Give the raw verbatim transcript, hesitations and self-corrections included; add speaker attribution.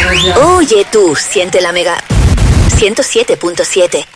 Speaker 1: Oye tú, siente la Mega ciento siete punto siete.